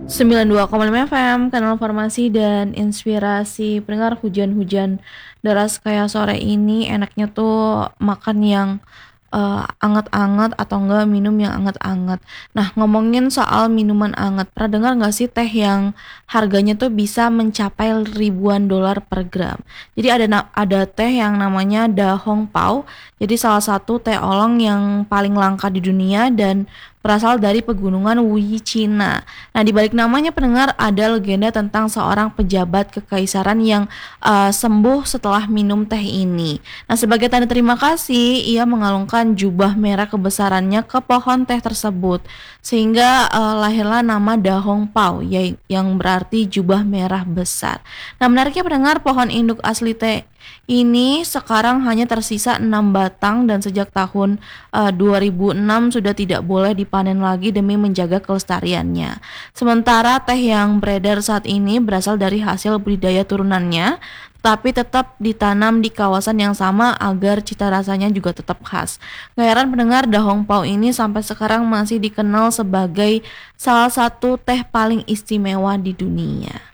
92,5 FM, kanal informasi dan inspirasi. Pendengar, hujan-hujan deras kayak sore ini enaknya tuh makan yang anget-anget atau enggak minum yang anget-anget. Nah, ngomongin soal minuman anget, pernah dengar nggak sih teh yang harganya tuh bisa mencapai ribuan dolar per gram? Jadi ada teh yang namanya Da Hong Pao. Jadi salah satu teh oolong yang paling langka di dunia dan berasal dari pegunungan Wuyi, Cina. Nah, di balik namanya pendengar ada legenda tentang seorang pejabat kekaisaran yang sembuh setelah minum teh ini. Nah, sebagai tanda terima kasih, ia mengalungkan jubah merah kebesarannya ke pohon teh tersebut, sehingga lahirlah nama Da Hong Pao, yang berarti jubah merah besar. Nah, menariknya pendengar, pohon induk asli teh ini sekarang hanya tersisa 6 batang dan sejak tahun 2006 sudah tidak boleh dipanen lagi demi menjaga kelestariannya. Sementara teh yang beredar saat ini berasal dari hasil budidaya turunannya, tapi tetap ditanam di kawasan yang sama agar cita rasanya juga tetap khas. Gak heran pendengar, Da Hong Pao ini sampai sekarang masih dikenal sebagai salah satu teh paling istimewa di dunia.